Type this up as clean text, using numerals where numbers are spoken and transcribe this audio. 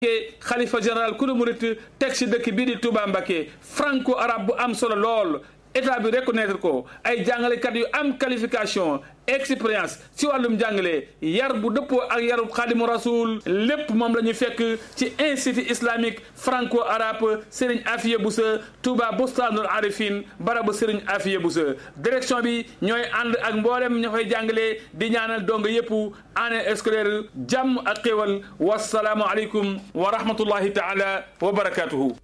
xalifa général ku murit teg ci dëkk bii di Touba Mbacké franco arabe bu am solo lool état bi reconnaître ko ay jàngalekat yu am qualification expérience ci wàllum jàngale yar bu dëppoo ak yarub Xaadimu Rasuul lépp moom la ñu fekk ci institut islamique franco arabe Serigne Afiya Boussa Touba Bustanul Arifin barabu Serigne Afiya Boussa direction bi ñooy ànd ak mboolem ña fay jàngale di ñaanal dong yëpp année scolaire jàmm ak xéwal wasalaamu aleykum wa rahmatullahi taala wa barakatuhu